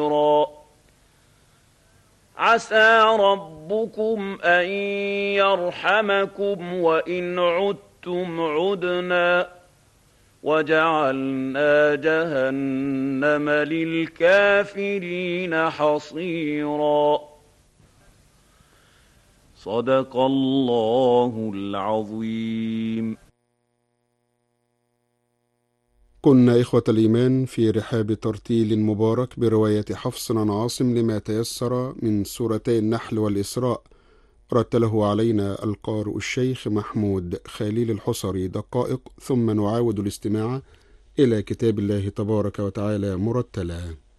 عسى ربكم أن يرحمكم وإن عدتم عدنا وجعلنا جهنم للكافرين حصيرا. صدق الله العظيم. كنا إخوة الإيمان في رحاب ترتيل مبارك برواية حفص عن عاصم لما تيسر من سورتي النحل والإسراء، رتله علينا القارئ الشيخ محمود خليل الحصري دقائق، ثم نعاود الاستماع إلى كتاب الله تبارك وتعالى مرتلا.